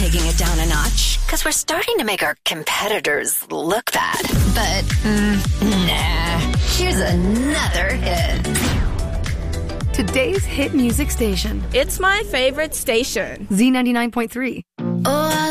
taking it down a notch because we're starting to make our competitors look bad. But, nah. Here's another hit. Today's hit music station. It's my favorite station. Z99.3. Oh,